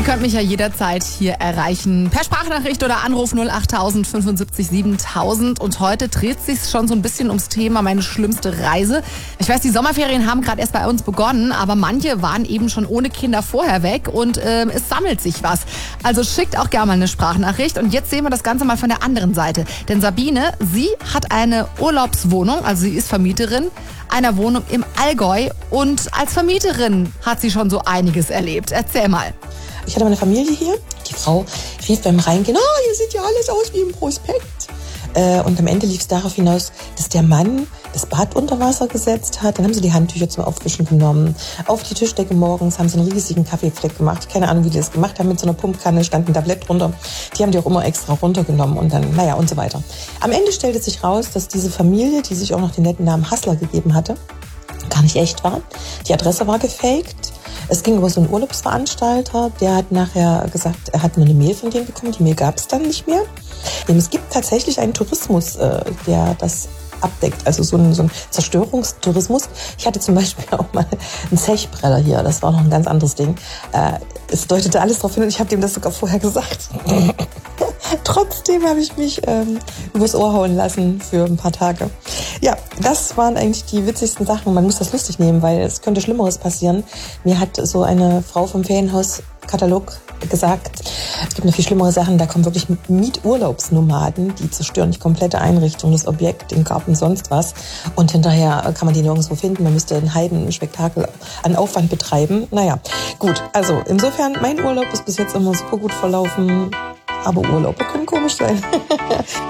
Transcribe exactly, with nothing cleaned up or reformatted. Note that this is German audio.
könnt mich ja jederzeit hier erreichen. Per Sprachnachricht oder Anruf null acht fünf sieben siebentausend. Und heute dreht sich schon so ein bisschen ums Thema meine schlimmste Reise. Ich weiß, die Sommerferien haben gerade erst bei uns begonnen, aber manche waren eben schon ohne Kinder vorher weg und äh, es sammelt sich was. Also schickt auch gerne mal eine Sprachnachricht. Und jetzt sehen wir das Ganze mal von der anderen Seite. Denn Sabine, sie hat eine Urlaubswohnung, also sie ist Vermieterin einer Wohnung im Allgäu. Und als Vermieterin hat sie schon so einiges erlebt. Erzähl mal. Ich hatte meine Familie hier. Die Frau rief beim Reingehen, oh, hier sieht ja alles aus wie im Prospekt. Äh, und am Ende lief es darauf hinaus, dass der Mann das Bad unter Wasser gesetzt hat. Dann haben sie die Handtücher zum Aufwischen genommen. Auf die Tischdecke morgens haben sie einen riesigen Kaffeefleck gemacht. Keine Ahnung, wie die das gemacht haben. Mit so einer Pumpkanne stand ein Tablett drunter. Die haben die auch immer extra runtergenommen und dann, naja, und so weiter. Am Ende stellte sich raus, dass diese Familie, die sich auch noch den netten Namen Hassler gegeben hatte, gar nicht echt war. Die Adresse war gefaked. Es ging über so einen Urlaubsveranstalter, der hat nachher gesagt, er hat nur eine Mail von denen bekommen. Die Mail gab es dann nicht mehr. Denn es gibt tatsächlich einen Tourismus, äh, der das abdeckt, also so ein, so ein Zerstörungstourismus. Ich hatte zum Beispiel auch mal einen Zechbreller hier, das war noch ein ganz anderes Ding. Äh, es deutete alles darauf hin und ich habe dem das sogar vorher gesagt. Trotzdem habe ich mich ähm, übers Ohr hauen lassen für ein paar Tage. Ja, das waren eigentlich die witzigsten Sachen. Man muss das lustig nehmen, weil es könnte Schlimmeres passieren. Mir hat so eine Frau vom Ferienhauskatalog gesagt, es gibt noch viel schlimmere Sachen, da kommen wirklich Mieturlaubsnomaden, die zerstören die komplette Einrichtung, das Objekt, den Garten, sonst was. Und hinterher kann man die nirgendwo finden. Man müsste ein Heidenspektakel an Aufwand betreiben. Naja, gut, also insofern, mein Urlaub ist bis jetzt immer super gut verlaufen. Aber Urlaube können komisch sein.